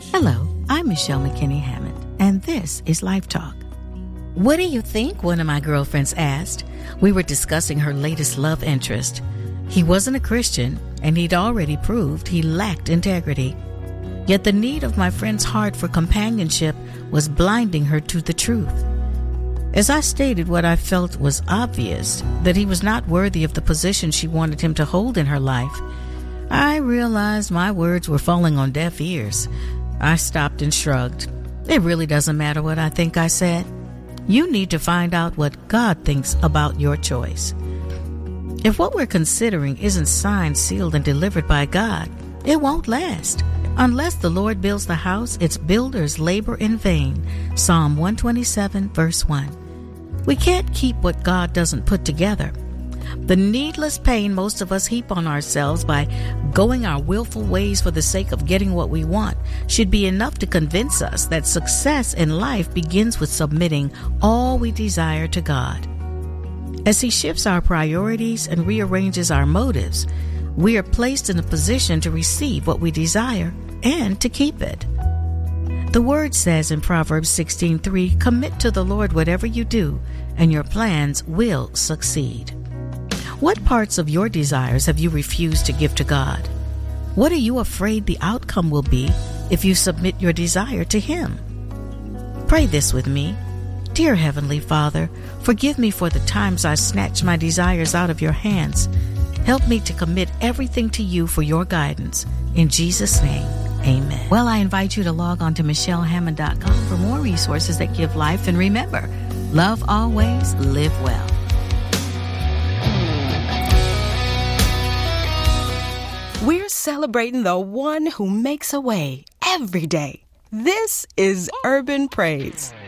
Hello, I'm Michelle McKinney Hammond, and this is Life Talk. What do you think? One of my girlfriends asked. We were discussing her latest love interest. He wasn't a Christian, and he'd already proved he lacked integrity. Yet the need of my friend's heart for companionship was blinding her to the truth. As I stated what I felt was obvious, that he was not worthy of the position she wanted him to hold in her life, I realized my words were falling on deaf ears. I stopped and shrugged. It really doesn't matter what I think, I said. You need to find out what God thinks about your choice. If what we're considering isn't signed, sealed, and delivered by God, it won't last. Unless the Lord builds the house, its builders labor in vain. Psalm 127, verse 1. We can't keep what God doesn't put together. The needless pain most of us heap on ourselves by going our willful ways for the sake of getting what we want should be enough to convince us that success in life begins with submitting all we desire to God. As He shifts our priorities and rearranges our motives, we are placed in a position to receive what we desire and to keep it. The Word says in Proverbs 16:3, "Commit to the Lord whatever you do, and your plans will succeed." What parts of your desires have you refused to give to God? What are you afraid the outcome will be if you submit your desire to Him? Pray this with me. Dear Heavenly Father, forgive me for the times I snatched my desires out of your hands. Help me to commit everything to you for your guidance. In Jesus' name, amen. Well, I invite you to log on to michellehammond.com for more resources that give life. And remember, love always, live well. We're celebrating the one who makes a way every day. This is Urban Praise.